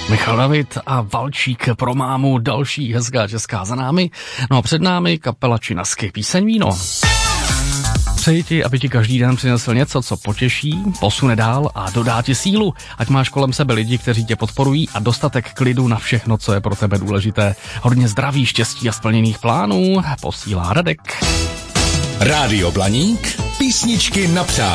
Michal David a Valčík pro mámu, další hezká česká za námi. No a před námi kapela Činasky, píseň Víno. Přeji ti, aby ti každý den přinesl něco, co potěší, posune dál a dodá ti sílu. Ať máš kolem sebe lidi, kteří tě podporují a dostatek klidu na všechno, co je pro tebe důležité. Hodně zdraví, štěstí a splněných plánů posílá Radek. Rádio Blaník, písničky na přání.